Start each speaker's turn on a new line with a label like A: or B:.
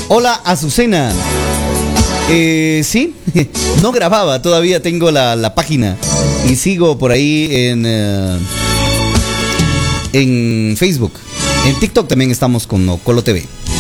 A: Hola, Azucena. Sí, no grababa, todavía tengo la página y sigo por ahí en Facebook. En TikTok también estamos con Colo TV.